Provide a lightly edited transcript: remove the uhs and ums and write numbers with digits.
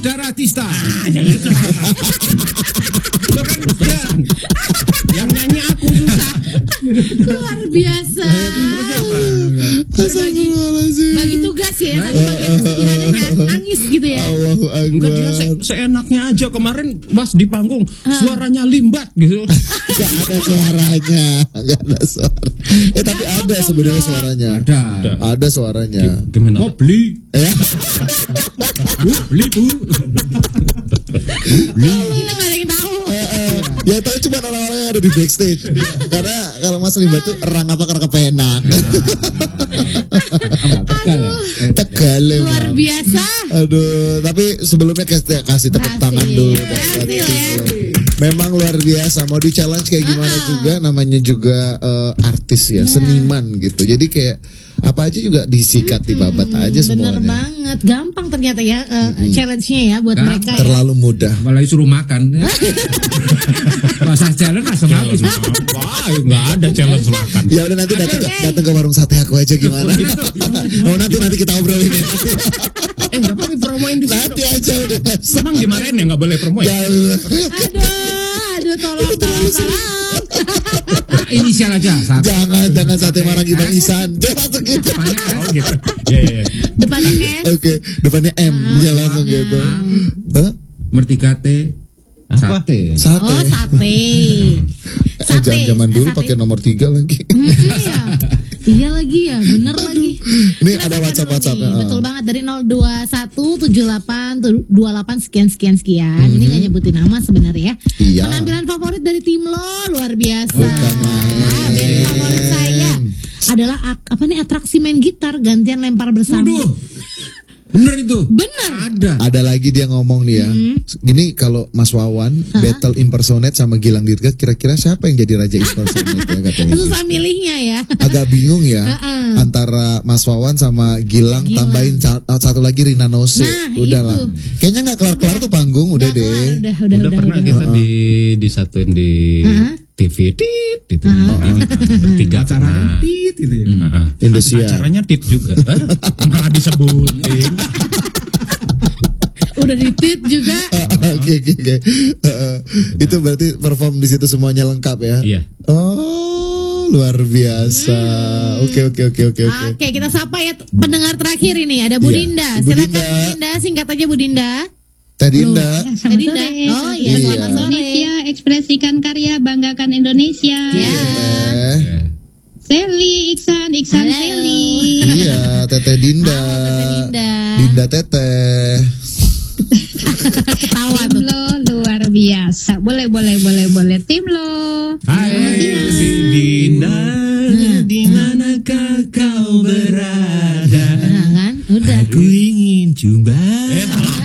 Rida Ratista. Yang nyanyi aku susah. Luar biasa. Bagi tugas ya, tapi bagian kesedihannya nangis gitu ya. Allahu Enggak, dia Akbar. seenaknya aja kemarin pas di panggung suaranya limbat gitu. Gak ada suaranya, gak ada suara. Tapi ada sebenarnya suaranya. Ada suaranya. Gimana? Mau beli? Beli bu. Kita nggak ada yang tahu. Ya tahu cuma orang-orang yang ada di backstage. Karena kalau Mas Limba tuh erang apa karena kepenak. Tegal Luar biasa. Aduh, tapi sebelumnya kasih tepuk tangan dulu. Berhasil ya. Memang luar biasa. Mau di challenge kayak gimana juga, namanya juga artis ya, seniman gitu. Jadi kayak apa aja juga disikat dibabat aja semuanya. Bener banget, gampang ternyata ya challenge-nya ya buat mereka. Ya. Terlalu mudah. Malah disuruh makan. Masa challenge langsung habis. Wah, nggak ada challenge makan. Ya udah nanti datang ke warung sate aku aja gimana? Oh nanti kita obrolin ya. Nggak apa-apa promoin di Nanti aja udah. Emang dimarahin ya nggak boleh promoin? Aduh, tolong. Inisial aja. Jangan sate marang Bang Isan. Jangan langsung gitu. Gitu. Iya. Depannya S. Oke, depannya M. Ya langsung gitu. Hah? Mertikate. Sate. Oh, sate. Jangan zaman dulu pakai nomor 3 lagi. Iya lagi ya, bener lagi. Ini ada WhatsApp-nya. Betul banget, dari 0217828 sekian. Ini nggak nyebutin nama sebenarnya ya. Iya. Penampilan favorit dari tim lo luar biasa. Bukan main. Band favorit saya adalah atraksi main gitar gantian lempar bersama. Waduh. Bener itu. Bener. Ada lagi dia ngomong nih ya. Ini kalau Mas Wawan battle impersonate sama Gilang Dirgat, kira-kira siapa yang jadi raja impersonate ya katanya. Susah milihnya ya. Agak bingung ya antara Mas Wawan sama Gilang. Tambahin satu lagi Rina Nose. Udahlah. Kayaknya nggak kelar-kelar tuh panggung udah deh. Udah pernah kita disatuin di TV gitu. Bertiga acara tit gitu ya. Indosiar. Acaranya tit juga. Malah disebutin. Udah ditit juga. Oke. Itu berarti perform di situ semuanya lengkap ya? Iya. Oh, luar biasa. Oke. Oke, kita sapa ya pendengar terakhir ini. Ada Bu Dinda. Bu Silakan Dinda. Bu Dinda, singkat aja Bu Dinda. Teh Dinda. Teh Dinda. Oh iya, selamat sore. Indonesia, ekspresikan karya, banggakan Indonesia. Sally, Iksan Sally. Iya, Teteh Dinda. Dinda Teteh. Ketawa Tim tuh. lo luar biasa. Boleh. Tim lo. Hai Dinda, di manakah kau berada? Nah, kan? Udah. Aku ingin coba